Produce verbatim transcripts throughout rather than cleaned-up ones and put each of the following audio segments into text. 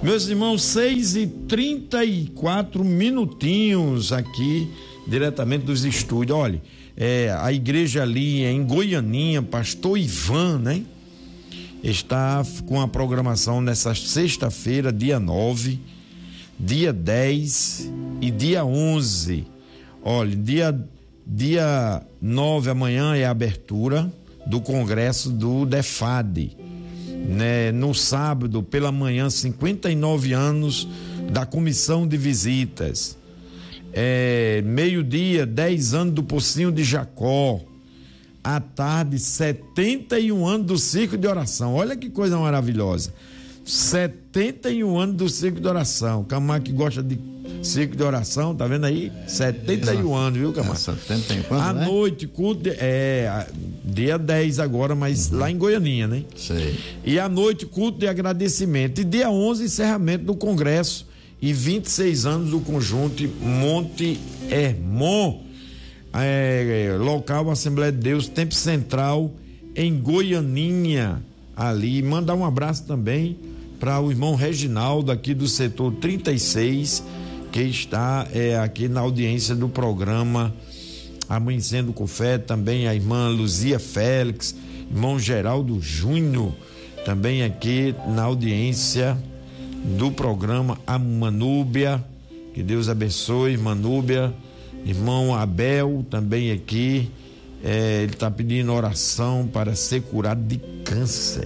Meus irmãos, seis e trinta e quatro minutinhos aqui, diretamente dos estúdios. Olha, é, a igreja ali em Goianinha, pastor Ivan, né? Está com a programação nessa sexta-feira, dia nove, dia dez e dia onze. Olha, dia, dia nove amanhã é a abertura do congresso do DEFAD. Né, no sábado, pela manhã, cinquenta e nove anos da comissão de visitas. É, meio-dia, dez anos do Pocinho de Jacó. À tarde, setenta e um anos do Circo de Oração. Olha que coisa maravilhosa. setenta e um anos do Circo de Oração. Camargo que gosta de Circo de Oração, tá vendo aí? setenta e um anos, viu, Camargo? É, setenta e um anos, à né? noite, culto de, é, dia dez agora, mas uhum. lá em Goianinha, né? Sei. E à noite, culto de agradecimento. E dia onze, encerramento do congresso. E vinte e seis anos do conjunto Monte Hermon. É, local Assembleia de Deus, Tempo Central, em Goianinha. Ali, mandar um abraço também para o irmão Reginaldo, aqui do setor trinta e seis, que está é, aqui na audiência do programa Amanhecendo com Fé. Também a irmã Luzia Félix, irmão Geraldo Júnior, também aqui na audiência do programa A Manúbia. Que Deus abençoe, Manúbia. Irmão Abel também aqui, é, ele está pedindo oração para ser curado de câncer.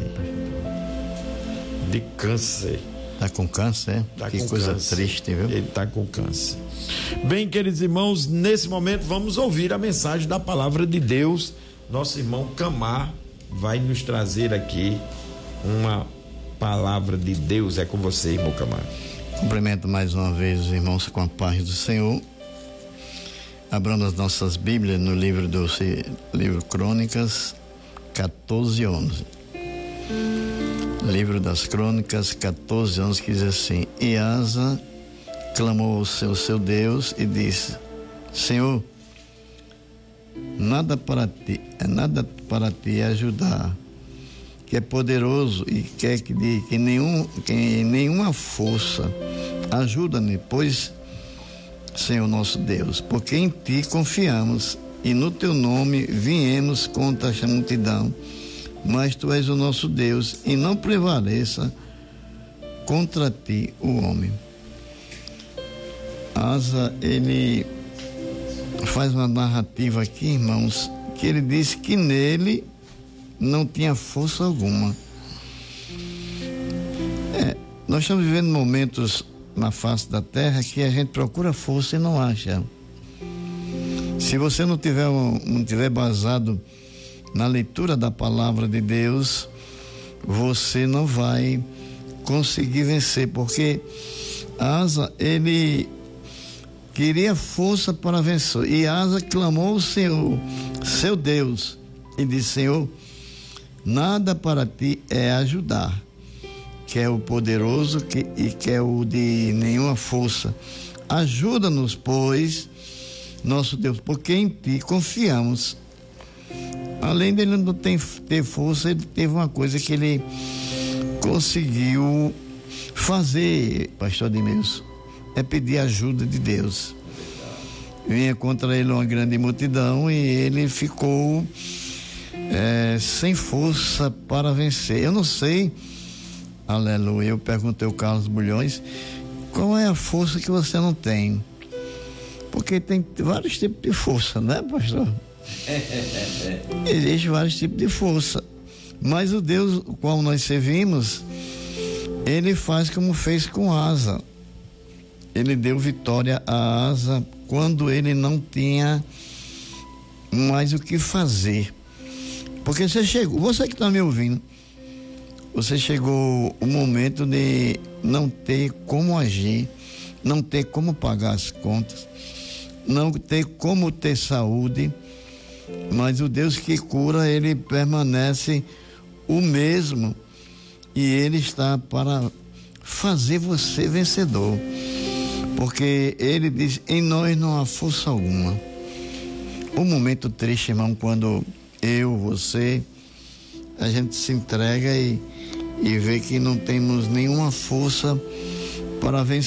De câncer. Tá com câncer, tá que com coisa câncer. Triste, viu? Ele tá com câncer. Bem, queridos irmãos, nesse momento vamos ouvir a mensagem da palavra de Deus. Nosso irmão Camar vai nos trazer aqui uma palavra de Deus. É com você, irmão Camar. Cumprimento mais uma vez os irmãos com a paz do Senhor. Abramos as nossas Bíblias no livro do livro Crônicas quatorze, onze. Livro das Crônicas quatorze, onze, que diz assim: E Asa clamou ao seu, seu Deus e disse: Senhor, nada para ti, é nada para ti ajudar, que é poderoso e quer que, de, que, nenhum, que nenhuma força ajuda-me, pois, Senhor nosso Deus, porque em ti confiamos e no teu nome viemos contra esta multidão, mas tu és o nosso Deus e não prevaleça contra ti o homem. Asa, ele faz uma narrativa aqui, irmãos, que ele disse que nele não tinha força alguma. É, nós estamos vivendo momentos na face da terra que a gente procura força e não acha. Se você não tiver, não tiver basado na leitura da palavra de Deus, você não vai conseguir vencer, porque Asa, ele queria força para vencer, e Asa clamou ao Senhor, seu Deus, e disse: Senhor, nada para ti é ajudar, que é o poderoso que, e que é o de nenhuma força. Ajuda-nos, pois, nosso Deus, porque em ti confiamos. Além dele não ter, ter força, ele teve uma coisa que ele conseguiu fazer, pastor Ademilson, é pedir ajuda de Deus. Vinha contra ele uma grande multidão e ele ficou é, sem força para vencer. Eu não sei, aleluia, eu perguntei ao Carlos Bulhões, qual é a força que você não tem? Porque tem vários tipos de força, né, pastor? Existem vários tipos de força, mas o Deus o qual nós servimos, ele faz como fez com Asa. Ele deu vitória a Asa quando ele não tinha mais o que fazer. Porque você chegou, você que está me ouvindo, você chegou o momento de não ter como agir, não ter como pagar as contas, não ter como ter saúde, mas o Deus que cura, ele permanece o mesmo e ele está para fazer você vencedor, porque ele diz: em nós não há força alguma. Um momento triste, irmão, quando eu, você, a gente se entrega e, e ver que não temos nenhuma força para vencer.